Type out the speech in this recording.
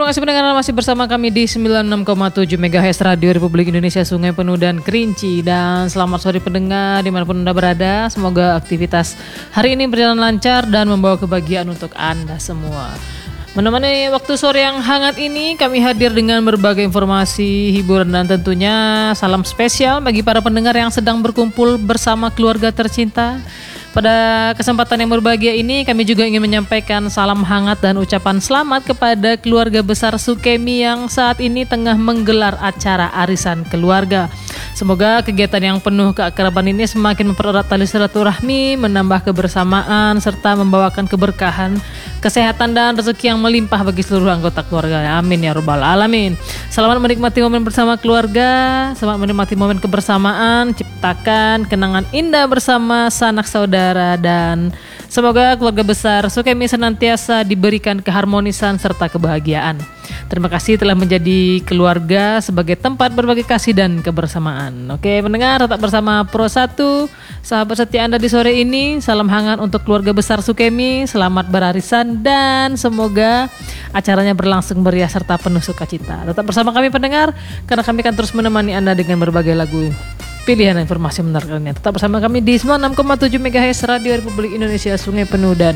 terima kasih pendengar masih bersama kami di 96,7 MHz Radio Republik Indonesia Sungai Penuh dan Kerinci. Dan selamat sore pendengar dimanapun Anda berada. Semoga aktivitas hari ini berjalan lancar dan membawa kebahagiaan untuk Anda semua. Menemani waktu sore yang hangat ini, kami hadir dengan berbagai informasi, hiburan dan tentunya salam spesial bagi para pendengar yang sedang berkumpul bersama keluarga tercinta. Pada kesempatan yang berbahagia ini, kami juga ingin menyampaikan salam hangat dan ucapan selamat kepada keluarga besar Sukemi yang saat ini tengah menggelar acara arisan keluarga. Semoga kegiatan yang penuh keakraban ini semakin mempererat tali silaturahmi, menambah kebersamaan, serta membawakan keberkahan, kesehatan dan rezeki yang melimpah bagi seluruh anggota keluarga. Amin ya rabbal alamin. Selamat menikmati momen bersama keluarga, selamat menikmati momen kebersamaan, ciptakan kenangan indah bersama sanak saudara, dan semoga keluarga besar Sukemi senantiasa diberikan keharmonisan serta kebahagiaan. Terima kasih telah menjadi keluarga sebagai tempat berbagi kasih dan kebersamaan. Oke pendengar, tetap bersama Pro 1, sahabat setia Anda di sore ini. Salam hangat untuk keluarga besar Sukemi, selamat berarisan dan semoga acaranya berlangsung meriah serta penuh sukacita. Tetap bersama kami pendengar, karena kami akan terus menemani Anda dengan berbagai lagu pilihan informasi menarik lainnya. Tetap bersama kami di 96,7 MHz Radio Republik Indonesia Sungai Penuh dan